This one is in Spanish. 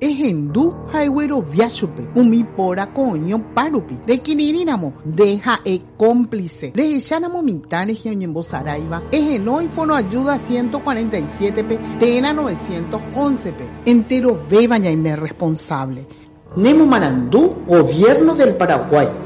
Ejendu haigüero viachupe, umipora coño parupi, requirirínamo, deja cómplice, rejechánamo mitad región Saraiva, ejenoi fono ayuda 147 p, tena 911 p, entero bebaña y me responsable. Nemo Marandú, Gobierno del Paraguay.